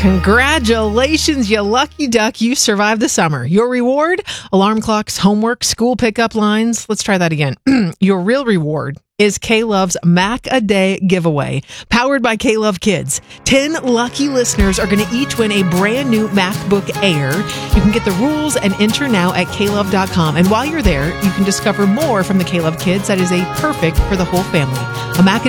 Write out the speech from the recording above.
Congratulations, you lucky duck. You survived the summer. Your reward? Alarm clocks, homework, school pickup lines. Let's try that again. Your real reward is K-Love's Mac a Day giveaway, powered by K-Love Kids. 10 lucky listeners are going to each win a brand new MacBook Air. You can get the rules and enter now at klove.com. And while you're there, you can discover more from the K-Love Kids that is a perfect for the whole family. A Mac